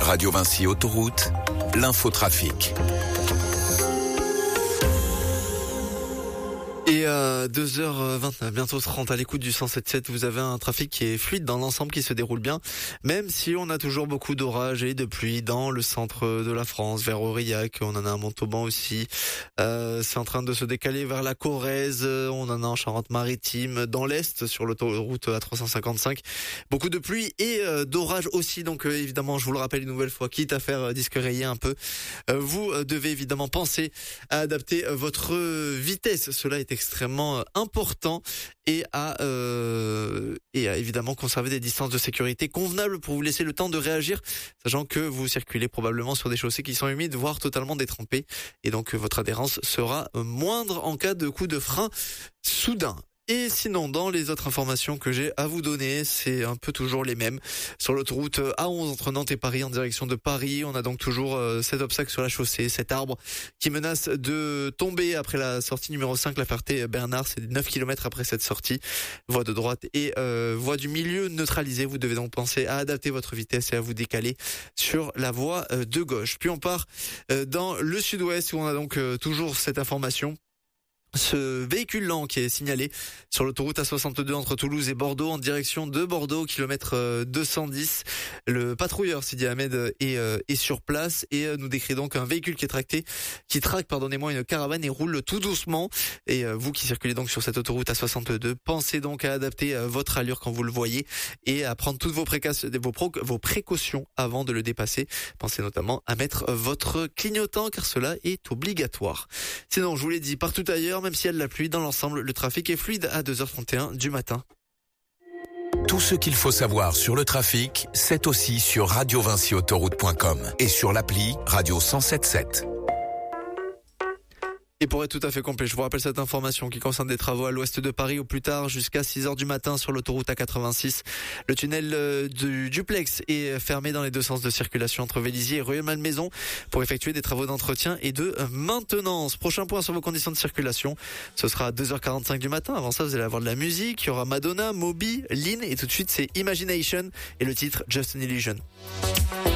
Radio Vinci Autoroute, l'infotrafic. Et à 2h29, bientôt 30 à l'écoute du 107.7, vous avez un trafic qui est fluide dans l'ensemble, qui se déroule bien, même si on a toujours beaucoup d'orages et de pluie dans le centre de la France, vers Aurillac, on en a à Montauban aussi, c'est en train de se décaler vers la Corrèze, on en a en Charente-Maritime, dans l'Est, sur l'autoroute A355, beaucoup de pluie et d'orages aussi, donc évidemment, je vous le rappelle une nouvelle fois, quitte à faire disque rayé un peu, vous devez évidemment penser à adapter votre vitesse, cela est extrêmement important, et à évidemment conserver des distances de sécurité convenables pour vous laisser le temps de réagir, sachant que vous circulez probablement sur des chaussées qui sont humides, voire totalement détrempées, et donc votre adhérence sera moindre en cas de coup de frein soudain. Et sinon, dans les autres informations que j'ai à vous donner, c'est un peu toujours les mêmes. Sur l'autoroute A11 entre Nantes et Paris en direction de Paris, on a donc toujours cet obstacle sur la chaussée, cet arbre qui menace de tomber après la sortie numéro 5, la Ferté-Bernard, c'est 9 km après cette sortie. Voie de droite et voie du milieu neutralisée, vous devez donc penser à adapter votre vitesse et à vous décaler sur la voie de gauche. Puis on part dans le sud-ouest où on a donc toujours cette information. Ce véhicule lent qui est signalé sur l'autoroute A62 entre Toulouse et Bordeaux en direction de Bordeaux, kilomètre 210. Le patrouilleur Sidi Ahmed est sur place et nous décrit donc un véhicule qui traque une caravane et roule tout doucement. Et vous qui circulez donc sur cette autoroute A62, pensez donc à adapter votre allure quand vous le voyez et à prendre toutes vos précautions avant de le dépasser. Pensez notamment à mettre votre clignotant car cela est obligatoire. Sinon, je vous l'ai dit, partout ailleurs, même s'il y a de la pluie, dans l'ensemble, le trafic est fluide à 2h31 du matin. Tout ce qu'il faut savoir sur le trafic, c'est aussi sur radiovinciautoroute.com et sur l'appli Radio 107.7. Et pour être tout à fait complet, je vous rappelle cette information qui concerne des travaux à l'ouest de Paris au plus tard jusqu'à 6h du matin sur l'autoroute A86. Le tunnel du Duplex est fermé dans les deux sens de circulation entre Vélizy et Rueil-Malmaison pour effectuer des travaux d'entretien et de maintenance. Prochain point sur vos conditions de circulation, ce sera à 2h45 du matin. Avant ça, vous allez avoir de la musique. Il y aura Madonna, Moby, Lynn et tout de suite c'est Imagination et le titre Just an Illusion.